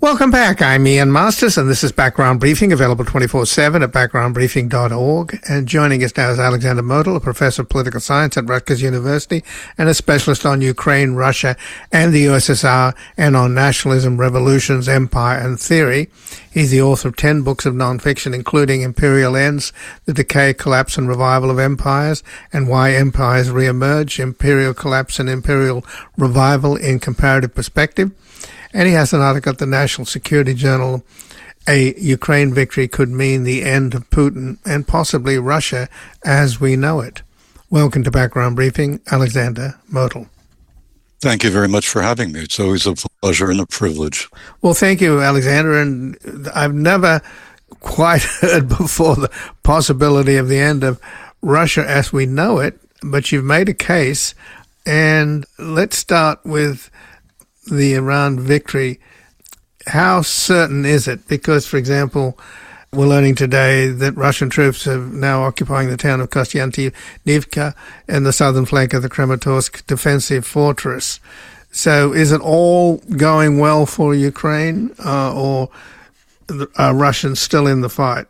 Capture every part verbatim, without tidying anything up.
Welcome back. I'm Ian Masters, and this is Background Briefing, available twenty-four seven at background briefing dot org. And joining us now is Alexander Motyl, a professor of political science at Rutgers University and a specialist on Ukraine, Russia, and the U S S R, and on nationalism, revolutions, empire, and theory. He's the author of ten books of nonfiction, including Imperial Ends, The Decay, Collapse, and Revival of Empires, and Why Empires Reemerge, Imperial Collapse and Imperial Revival in Comparative Perspective. And he has an article at the National Security Journal, A Ukraine Victory Could Mean the End of Putin and Possibly Russia as We Know It. Welcome to Background Briefing, Alexander Motyl. Thank you very much for having me. It's always a pleasure and a privilege. Well, thank you, Alexander. And I've never quite heard before the possibility of the end of Russia as we know it, but you've made a case. And let's start with the Iran victory. How certain is it? Because, for example, we're learning today that Russian troops are now occupying the town of Kostyantynivka and the southern flank of the Kramatorsk defensive fortress. So is it all going well for Ukraine, uh, or are Russians still in the fight?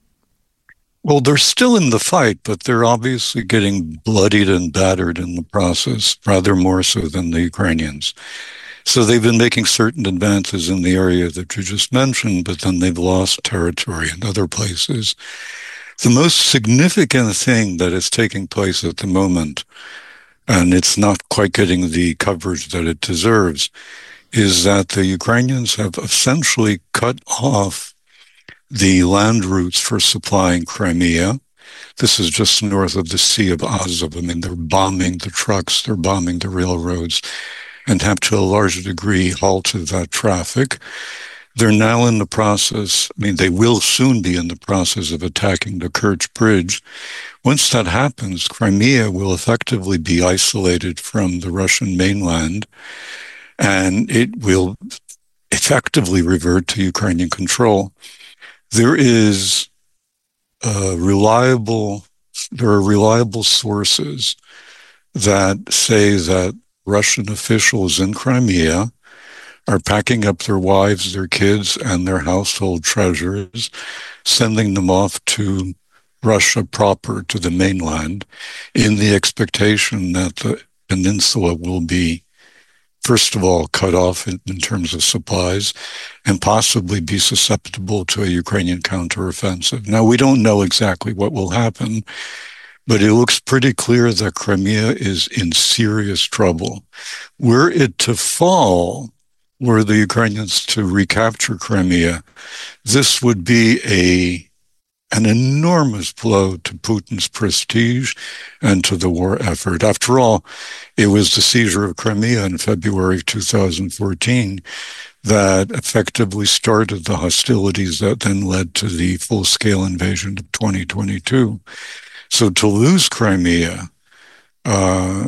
Well, they're still in the fight, but they're obviously getting bloodied and battered in the process, rather more so than the Ukrainians. So they've been making certain advances in the area that you just mentioned, but then they've lost territory in other places. The most significant thing that is taking place at the moment, and it's not quite getting the coverage that it deserves, is that the Ukrainians have essentially cut off the land routes for supplying Crimea. This is just north of the Sea of Azov. I mean, they're bombing the trucks, they're bombing the railroads, and have to a large degree halted that traffic. They're now in the process, I mean, they will soon be in the process of attacking the Kerch Bridge. Once that happens, Crimea will effectively be isolated from the Russian mainland, and it will effectively revert to Ukrainian control. There is a reliable, there are reliable sources that say that Russian officials in Crimea are packing up their wives, their kids, and their household treasures, sending them off to Russia proper, to the mainland, in the expectation that the peninsula will be, first of all, cut off in, in terms of supplies, and possibly be susceptible to a Ukrainian counteroffensive. Now, we don't know exactly what will happen, but it looks pretty clear that Crimea is in serious trouble. Were it to fall, were the Ukrainians to recapture Crimea, this would be a an enormous blow to Putin's prestige and to the war effort. After all, it was the seizure of Crimea in February of two thousand fourteen that effectively started the hostilities that then led to the full-scale invasion of twenty twenty-two. So to lose Crimea uh,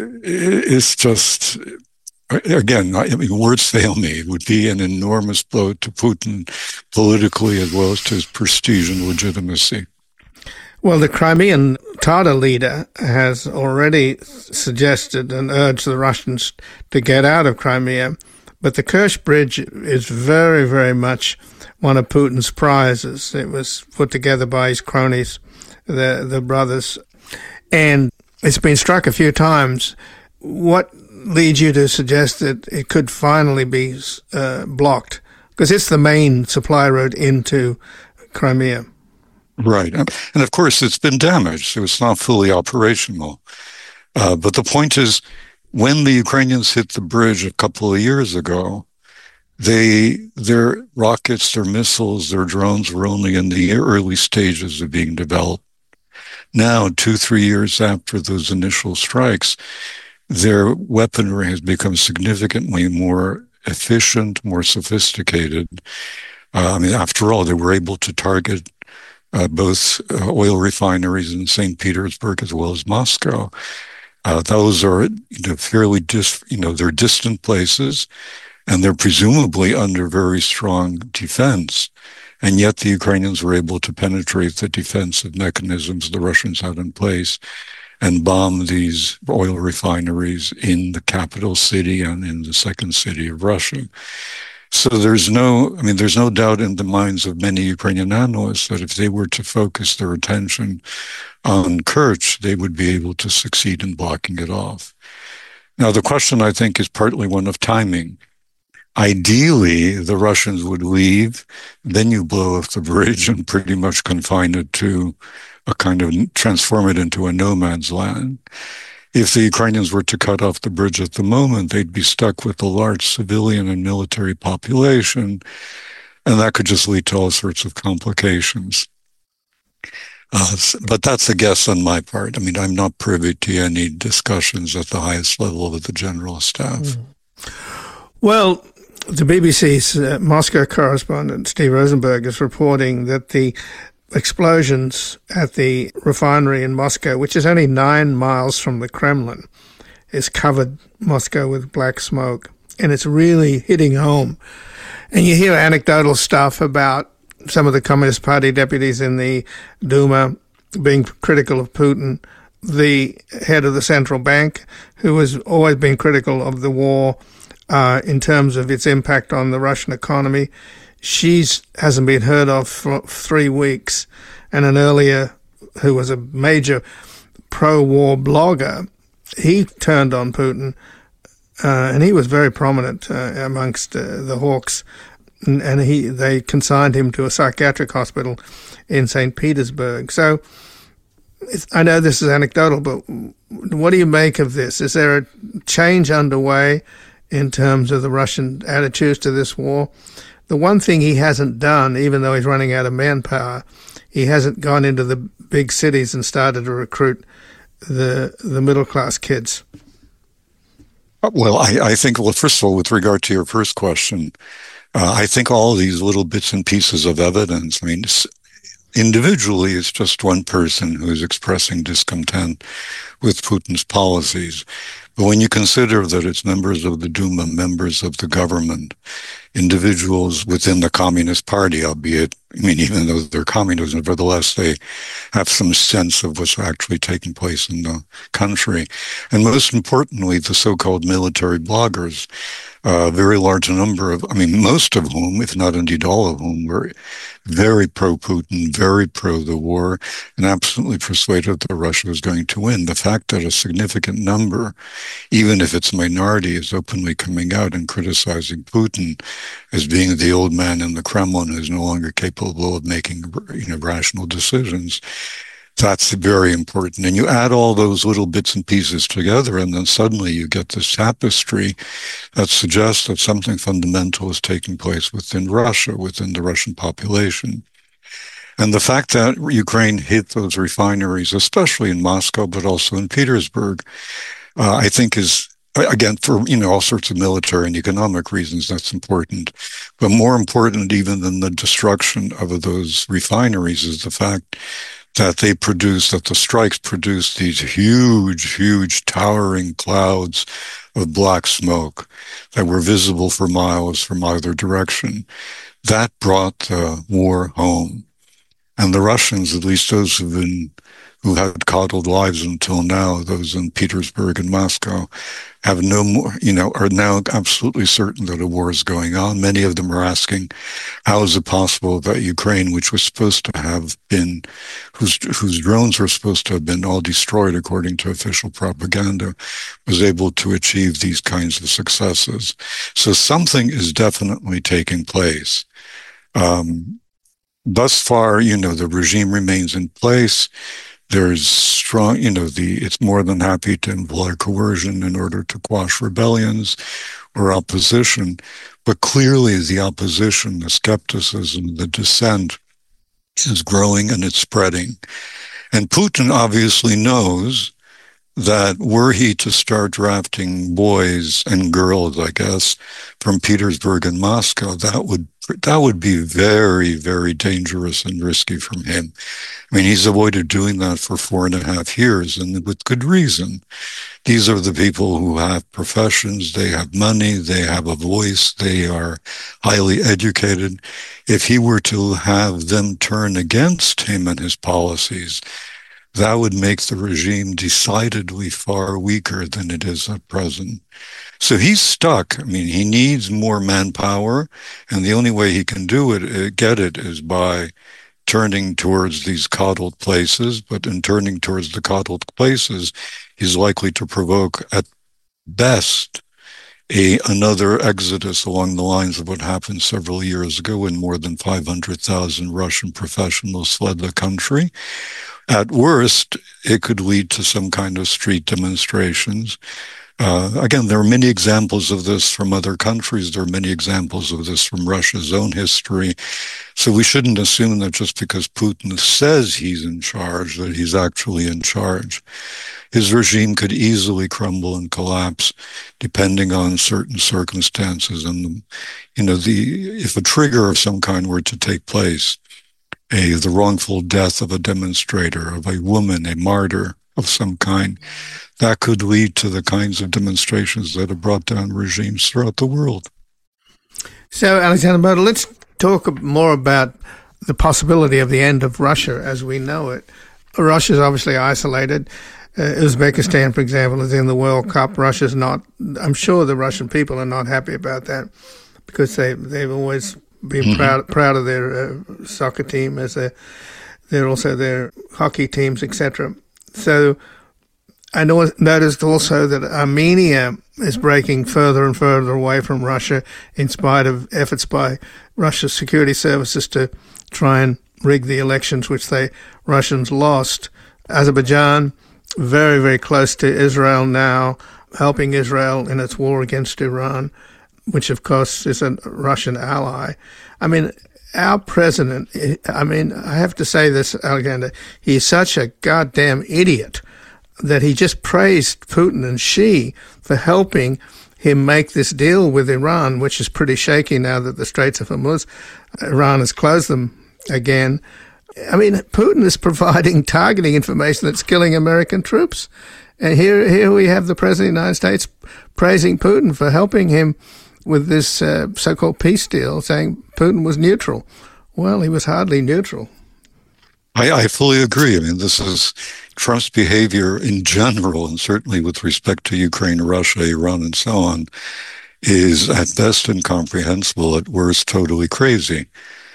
is just, again, I mean, words fail me. It would be an enormous blow to Putin politically as well as to his prestige and legitimacy. Well, the Crimean Tatar leader has already suggested and urged the Russians to get out of Crimea, but the Kerch Bridge is very, very much one of Putin's prizes. It was put together by his cronies, the the brothers, and it's been struck a few times. What leads you to suggest that it could finally be uh, blocked? Because it's the main supply route into Crimea. Right. And of course, it's been damaged, so it's not fully operational. Uh, but the point is, when the Ukrainians hit the bridge a couple of years ago, they their rockets, their missiles, their drones were only in the early stages of being developed. Now, two, three years after those initial strikes, their weaponry has become significantly more efficient, more sophisticated. Uh, I mean, after all, they were able to target uh, both uh, oil refineries in Saint Petersburg as well as Moscow. Uh, those are, you know, fairly dis, you know, they're distant places, and they're presumably under very strong defense. And yet the Ukrainians were able to penetrate the defensive mechanisms the Russians had in place and bomb these oil refineries in the capital city and in the second city of Russia. So there's no, I mean, there's no doubt in the minds of many Ukrainian analysts that if they were to focus their attention on Kerch, they would be able to succeed in blocking it off. Now, the question, I think, is partly one of timing. Ideally, the Russians would leave, then you blow up the bridge and pretty much confine it to a kind of, transform it into a no man's land. If the Ukrainians were to cut off the bridge at the moment, they'd be stuck with a large civilian and military population, and that could just lead to all sorts of complications. Uh, but that's a guess on my part. I mean, I'm not privy to any discussions at the highest level of the general staff. Mm. Well, the B B C's uh, Moscow correspondent, Steve Rosenberg, is reporting that the explosions at the refinery in Moscow, which is only nine miles from the Kremlin, has covered Moscow with black smoke. And it's really hitting home. And you hear anecdotal stuff about some of the Communist Party deputies in the Duma being critical of Putin. The head of the central bank, who has always been critical of the war uh, in terms of its impact on the Russian economy, she's hasn't been heard of for three weeks. And an earlier, who was a major pro-war blogger, he turned on Putin, uh, and he was very prominent uh, amongst uh, the hawks. And, and he they consigned him to a psychiatric hospital in Saint Petersburg. So it's, I know this is anecdotal, but what do you make of this? Is there a change underway in terms of the Russian attitudes to this war? The one thing he hasn't done, even though he's running out of manpower, he hasn't gone into the big cities and started to recruit the the middle-class kids. Well, I, I think, well, first of all, with regard to your first question, uh, I think all of these little bits and pieces of evidence, I mean, individually, it's just one person who's expressing discontent with Putin's policies. But when you consider that it's members of the Duma, members of the government, individuals within the Communist Party, albeit, I mean, even though they're communists, nevertheless, they have some sense of what's actually taking place in the country. And most importantly, the so-called military bloggers, a very large number of, I mean, most of whom, if not indeed all of whom, were very pro-Putin, very pro the war, and absolutely persuaded that Russia was going to win. The fact that a significant number, even if it's a minority, is openly coming out and criticizing Putin as being the old man in the Kremlin who's no longer capable of making, you know, rational decisions, that's very important. And you add all those little bits and pieces together, and then suddenly you get this tapestry that suggests that something fundamental is taking place within Russia, within the Russian population. And the fact that Ukraine hit those refineries, especially in Moscow, but also in Petersburg, uh, I think is, again, for, you know, all sorts of military and economic reasons, that's important. But more important even than the destruction of those refineries is the fact that they produce, that the strikes produce these huge, huge towering clouds of black smoke that were visible for miles from either direction. That brought the war home. And the Russians, at least those who've been, who had coddled lives until now, those in Petersburg and Moscow, have no more, you know, are now absolutely certain that a war is going on. Many of them are asking, how is it possible that Ukraine, which was supposed to have been, whose, whose drones were supposed to have been all destroyed according to official propaganda, was able to achieve these kinds of successes? So something is definitely taking place. Um, thus far, you know, the regime remains in place. There's strong, you know, the it's more than happy to employ coercion in order to quash rebellions or opposition. But clearly the opposition, the skepticism, the dissent is growing and it's spreading. And Putin obviously knows that were he to start drafting boys and girls, I guess, from Petersburg and Moscow, that would that would be very, very dangerous and risky from him. I mean, he's avoided doing that for four and a half years, and with good reason. These are the people who have professions, they have money, they have a voice, they are highly educated. If he were to have them turn against him and his policies, that would make the regime decidedly far weaker than it is at present. So he's stuck. I mean, he needs more manpower, and the only way he can do it, get it, is by turning towards these coddled places. But in turning towards the coddled places, he's likely to provoke, at best, a another exodus along the lines of what happened several years ago when more than five hundred thousand Russian professionals fled the country. At worst, it could lead to some kind of street demonstrations. Uh, again, there are many examples of this from other countries. There are many examples of this from Russia's own history. So we shouldn't assume that just because Putin says he's in charge, that he's actually in charge. His regime could easily crumble and collapse depending on certain circumstances. And, you know, the if a trigger of some kind were to take place, a the wrongful death of a demonstrator, of a woman, a martyr of some kind, that could lead to the kinds of demonstrations that have brought down regimes throughout the world. So, Alexander Model, let's talk more about the possibility of the end of Russia as we know it. Russia is obviously isolated. Uh, Uzbekistan, for example, is in the World Cup. Russia's not. I'm sure the Russian people are not happy about that because they they've always been mm-hmm. proud proud of their uh, soccer team, as a, they're also their hockey teams, et cetera. So I know, noticed also that Armenia is breaking further and further away from Russia in spite of efforts by Russia's security services to try and rig the elections, which they Russians lost. Azerbaijan, very, very close to Israel now, helping Israel in its war against Iran, which, of course, is a Russian ally. I mean, our president, I mean, I have to say this, Alexander, he's such a goddamn idiot that he just praised Putin and Xi for helping him make this deal with Iran, which is pretty shaky now that the Straits of Hormuz, Iran has closed them again. I mean, Putin is providing targeting information that's killing American troops. And here here we have the President of the United States praising Putin for helping him with this uh, so-called peace deal, saying Putin was neutral. Well, he was hardly neutral. I, I fully agree. I mean, this is Trump's behavior in general, and certainly with respect to Ukraine, Russia, Iran, and so on, is at best incomprehensible, at worst totally crazy.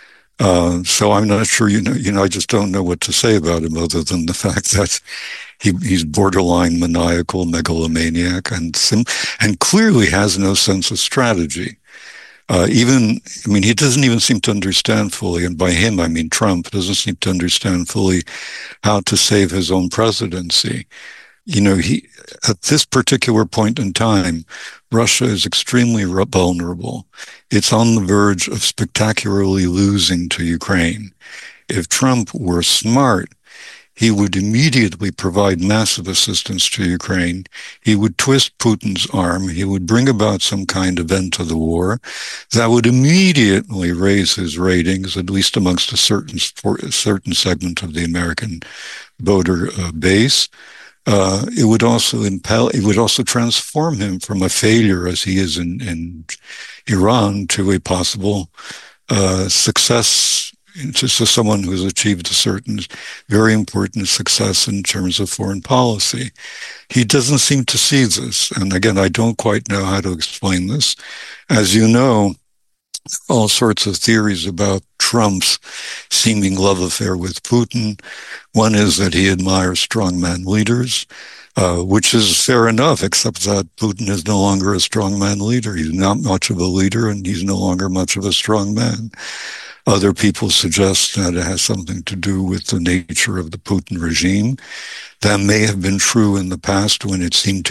Uh, so I'm not sure, you know, you know, I just don't know what to say about him other than the fact that he, he's borderline maniacal, megalomaniac, and sim- and clearly has no sense of strategy. Uh, even, I mean, he doesn't even seem to understand fully, and by him, I mean Trump, doesn't seem to understand fully how to save his own presidency. You know, he, at this particular point in time, Russia is extremely vulnerable. It's on the verge of spectacularly losing to Ukraine. If Trump were smart, he would immediately provide massive assistance to Ukraine. He would twist Putin's arm. He would bring about some kind of end to the war that would immediately raise his ratings, at least amongst a certain, a certain segment of the American voter uh, base. Uh, it would also impel, it would also transform him from a failure as he is in, in Iran to a possible uh, success, to someone who's achieved a certain very important success in terms of foreign policy. He doesn't seem to see this. And again, I don't quite know how to explain this. As you know, all sorts of theories about Trump's seeming love affair with Putin. One is that he admires strongman leaders, uh, which is fair enough, except that Putin is no longer a strongman leader. He's not much of a leader, and he's no longer much of a strong man. Other people suggest that it has something to do with the nature of the Putin regime. That may have been true in the past when it seemed to